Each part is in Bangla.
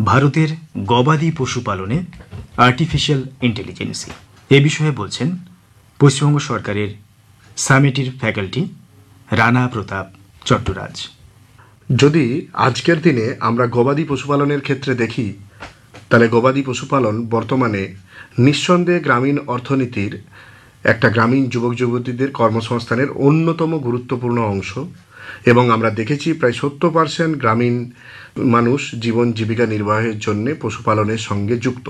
ভারতের গবাদি পশুপালনে আর্টিফিশিয়াল ইন্টেলিজেন্সি এ বিষয়ে বলছেন পশ্চিমবঙ্গ সরকারের সামেটির ফ্যাকাল্টি রানা প্রতাপ চট্টরাজ। যদি আজকের দিনে আমরা গবাদি পশুপালনের ক্ষেত্রে দেখি, তাহলে গবাদি পশুপালন বর্তমানে নিঃসন্দেহে গ্রামীণ অর্থনীতির একটা গ্রামীণ যুবক যুবতীদের কর্মসংস্থানের অন্যতম গুরুত্বপূর্ণ অংশ এবং আমরা দেখেছি প্রায় 70% গ্রামীণ মানুষ জীবন জীবিকা নির্বাহের জন্য পশুপালনের সঙ্গে যুক্ত।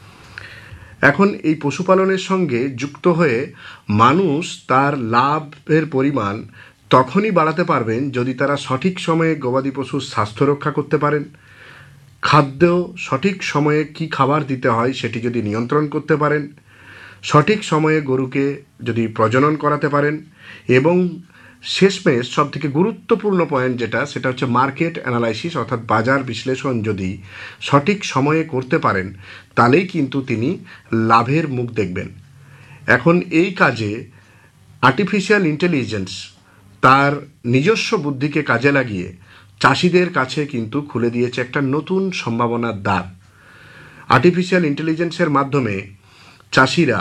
এখন এই পশুপালনের সঙ্গে যুক্ত হয়ে মানুষ তার লাভের পরিমাণ তখনই বাড়াতে পারবেন যদি তারা সঠিক সময়ে গবাদি পশুর স্বাস্থ্য রক্ষা করতে পারেন, খাদ্য সঠিক সময়ে কি খাবার দিতে হয় সেটি যদি নিয়ন্ত্রণ করতে পারেন, সঠিক সময়ে গরুকে যদি প্রজনন করাতে পারেন এবং শেষমেশ সব থেকে গুরুত্বপূর্ণ পয়েন্ট যেটা, সেটা হচ্ছে মার্কেট অ্যানালাইসিস অর্থাৎ বাজার বিশ্লেষণ যদি সঠিক সময়ে করতে পারেন, তাহলেই কিন্তু তিনি লাভের মুখ দেখবেন। এখন এই কাজে আর্টিফিশিয়াল ইন্টেলিজেন্স তার নিজস্ব বুদ্ধিকে কাজে লাগিয়ে চাষিদের কাছে কিন্তু খুলে দিয়েছে একটা নতুন সম্ভাবনার দ্বার। আর্টিফিশিয়াল ইন্টেলিজেন্সের মাধ্যমে চাষিরা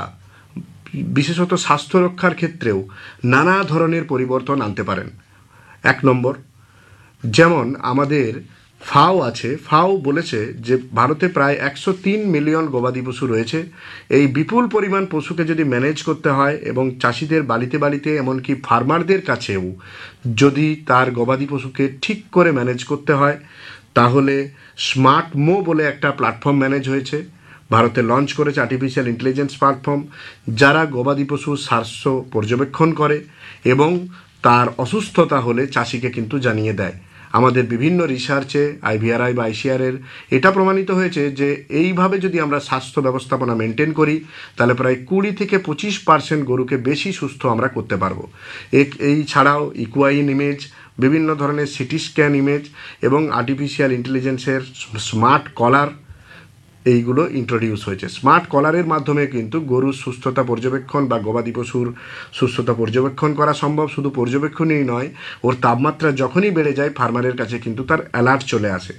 বিশেষত স্বাস্থ্য রক্ষার ক্ষেত্রেও নানা ধরনের পরিবর্তন আনতে পারেন। 1 নম্বর, যেমন আমাদের ফাও আছে, ফাও বলেছে যে ভারতে প্রায় 103 মিলিয়ন গবাদি পশু রয়েছে। এই বিপুল পরিমাণ পশুকে যদি ম্যানেজ করতে হয় এবং চাষিদের বাড়িতে বাড়িতে এমনকি ফার্মারদের কাছেও যদি তার গবাদি পশুকে ঠিক করে ম্যানেজ করতে হয়, তাহলে স্মার্ট মো বলে একটা প্ল্যাটফর্ম ম্যানেজ হয়েছে, ভারতে লঞ্চ করেছে আর্টিফিশিয়াল ইন্টেলিজেন্স প্ল্যাটফর্ম, যারা গবাদি পশুর স্বাস্থ্য পর্যবেক্ষণ করে এবং তার অসুস্থতা হলে চাষিকে কিন্তু জানিয়ে দেয়। আমাদের বিভিন্ন রিসার্চে IVRI বা ICAR-এর এটা প্রমাণিত হয়েছে যে এইভাবে যদি আমরা স্বাস্থ্য ব্যবস্থাপনা মেনটেন করি, তাহলে প্রায় 20 থেকে 25% গরুকে বেশি সুস্থ আমরা করতে পারবো। এই ছাড়াও ইকুয়াইন ইমেজ, বিভিন্ন ধরনের সিটি স্ক্যান ইমেজ এবং আর্টিফিশিয়াল ইন্টেলিজেন্সের স্মার্ট কলার, এইগুলো ইন্ট্রোডিউস হয়েছে। স্মার্ট কলারের মাধ্যমে কিন্তু গরুর সুস্থতা পর্যবেক্ষণ বা গবাদি পশুর সুস্থতা পর্যবেক্ষণ করা সম্ভব। শুধু পর্যবেক্ষণই নয়, ওর তাপমাত্রা যখনই বেড়ে যায় ফার্মারের কাছে কিন্তু তার অ্যালার্ট চলে আসে।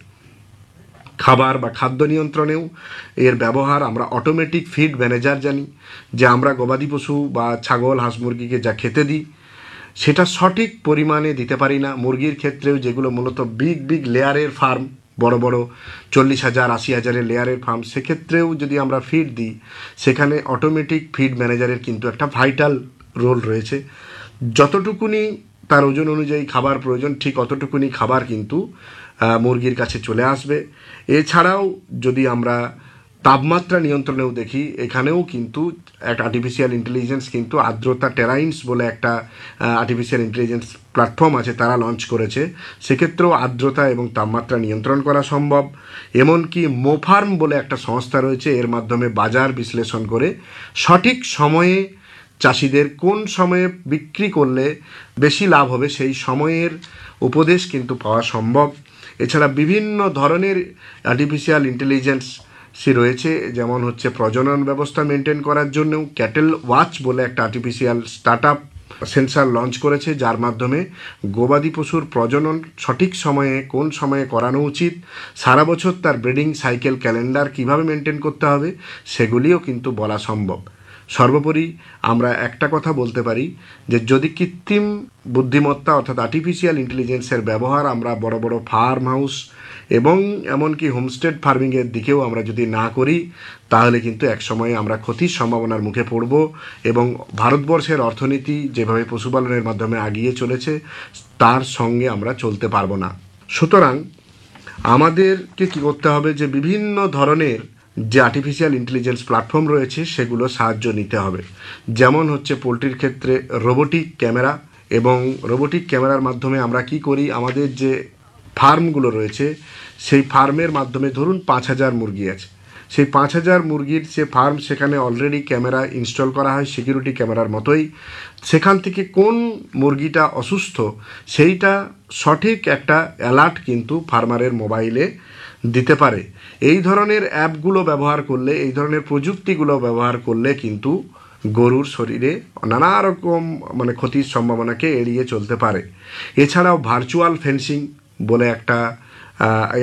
খাবার বা খাদ্য নিয়ন্ত্রণেও এর ব্যবহার আমরা অটোমেটিক ফিড ম্যানেজার জানি, যে আমরা গবাদি পশু বা ছাগল হাঁস মুরগিকে যা খেতে দিই সেটা সঠিক পরিমাণে দিতে পারি না। মুরগির ক্ষেত্রেও যেগুলো মূলত বিগ লেয়ারের ফার্ম, বড় বড় 40,000 80,000-এর লেয়ারের ফার্ম, সেক্ষেত্রেও যদি আমরা ফিড দিই, সেখানে অটোমেটিক ফিড ম্যানেজারের কিন্তু একটা ভাইটাল রোল রয়েছে। যতটুকুনি তার ওজন অনুযায়ী খাবার প্রয়োজন, ঠিক অতটুকুনি খাবার কিন্তু মুরগির কাছে চলে আসবে। এছাড়াও যদি আমরা তাপমাত্রা নিয়ন্ত্রণেও দেখি, এখানেও কিন্তু একটা আর্টিফিশিয়াল ইন্টেলিজেন্স কিন্তু আর্দ্রতা টেরাইন্স বলে একটা আর্টিফিশিয়াল ইন্টেলিজেন্স প্ল্যাটফর্ম আছে, তারা লঞ্চ করেছে। সেক্ষেত্রেও আর্দ্রতা এবং তাপমাত্রা নিয়ন্ত্রণ করা সম্ভব। এমনকি মোফার্ম বলে একটা সংস্থা রয়েছে, এর মাধ্যমে বাজার বিশ্লেষণ করে সঠিক সময়ে চাষিদের কোন সময়ে বিক্রি করলে বেশি লাভ হবে সেই সময়ের উপদেশ কিন্তু পাওয়া সম্ভব। এছাড়া বিভিন্ন ধরনের আর্টিফিশিয়াল ইন্টেলিজেন্স রয়েছে, যেমন হচ্ছে প্রজনন ব্যবস্থা মেনটেন করার জন্যও ক্যাটেল ওয়াচ বলে একটা আর্টিফিশিয়াল স্টার্টআপ সেন্সার লঞ্চ করেছে, যার মাধ্যমে গবাদি পশুর প্রজনন সঠিক সময়ে কোন সময়ে করানো উচিত, সারা বছর তার ব্রিডিং সাইকেল ক্যালেন্ডার কিভাবে মেনটেন করতে হবে সেগুলিও কিন্তু বলা সম্ভব। সর্বোপরি আমরা একটা কথা বলতে পারি যে যদি কৃত্রিম বুদ্ধিমত্তা অর্থাৎ আর্টিফিশিয়াল ইন্টেলিজেন্সের ব্যবহার আমরা বড় বড় ফার্ম হাউস এবং এমনকি হোমস্টেড ফার্মিংয়ের দিকেও আমরা যদি না করি, তাহলে কিন্তু একসময়ে আমরা ক্ষতির সম্ভাবনার মুখে পড়ব এবং ভারতবর্ষের অর্থনীতি যেভাবে পশুপালনের মাধ্যমে এগিয়ে চলেছে তার সঙ্গে আমরা চলতে পারবো না। সুতরাং আমাদেরকে কী করতে হবে, যে বিভিন্ন ধরনের যে আর্টিফিশিয়াল ইন্টেলিজেন্স প্ল্যাটফর্ম রয়েছে সেগুলো সাহায্য নিতে হবে। যেমন হচ্ছে পোলট্রির ক্ষেত্রে রোবোটিক ক্যামেরা, এবং রোবোটিক ক্যামেরার মাধ্যমে আমরা কি করি, আমাদের যে ফার্মগুলো রয়েছে সেই ফার্মের মাধ্যমে ধরুন 5,000 মুরগি আছে, সেই 5,000 মুরগির যে ফার্ম সেখানে অলরেডি ক্যামেরা ইনস্টল করা হয় সিকিউরিটি ক্যামেরার মতোই। সেখান থেকে কোন মুরগিটা অসুস্থ সেইটা সঠিক একটা অ্যালার্ট কিন্তু ফার্মারের মোবাইলে দিতে পারে। এই ধরনের অ্যাপগুলো ব্যবহার করলে, এই ধরনের প্রযুক্তিগুলো ব্যবহার করলে কিন্তু গরুর শরীরে নানা রকম ক্ষতির সম্ভাবনাকে এড়িয়ে চলতে পারে। এছাড়াও ভার্চুয়াল ফেন্সিং বলে একটা